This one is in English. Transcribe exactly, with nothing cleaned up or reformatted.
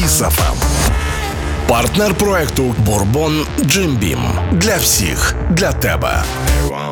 Kiss еф ем. Партнер проекту Bourbon Jim Beam. Для всіх, для тебе.